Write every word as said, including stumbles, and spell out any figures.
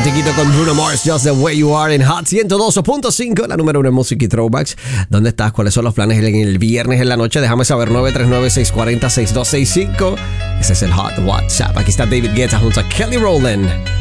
romantiquito con Bruno Mars, Just the Way You Are en Hot ciento dos punto cinco, la número uno en música y throwbacks. ¿Dónde estás? ¿Cuáles son los planes en el viernes en la noche? Déjame saber. Nueve tres nueve, seis cuatro cero, seis dos seis cinco. Ese es el Hot WhatsApp. Aquí está David Guetta junto a Kelly Rowland.